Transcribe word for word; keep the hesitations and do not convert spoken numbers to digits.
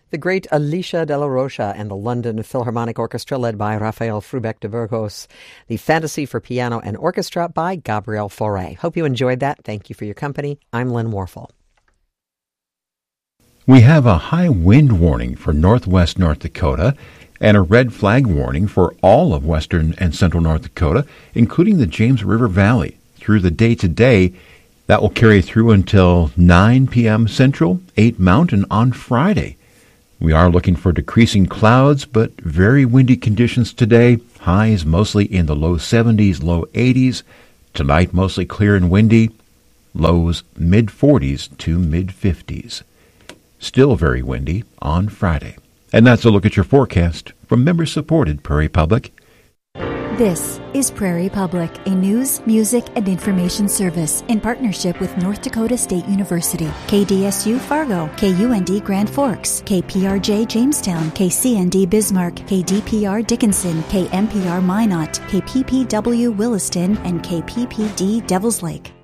The great Alicia de la Rocha and the London Philharmonic Orchestra led by Rafael Frubeck de Burgos. The Fantasy for Piano and Orchestra by Gabriel Fauré. Hope you enjoyed that. Thank you for your company. I'm Lynn Warfel. We have a high wind warning for northwest North Dakota and a red flag warning for all of western and central North Dakota, including the James River Valley. Through the day today, that will carry through until nine p.m. Central, eight Mountain on Friday. We are looking for decreasing clouds, but very windy conditions today. Highs mostly in the low seventies, low eighties. Tonight, mostly clear and windy. Lows mid forties to mid fifties. Still very windy on Friday. And that's a look at your forecast from member-supported Prairie Public. This is Prairie Public, a news, music, and information service in partnership with North Dakota State University, K D S U Fargo, K U N D Grand Forks, K P R J Jamestown, K C N D Bismarck, K D P R Dickinson, K M P R Minot, K P P W Williston, and K P P D Devils Lake.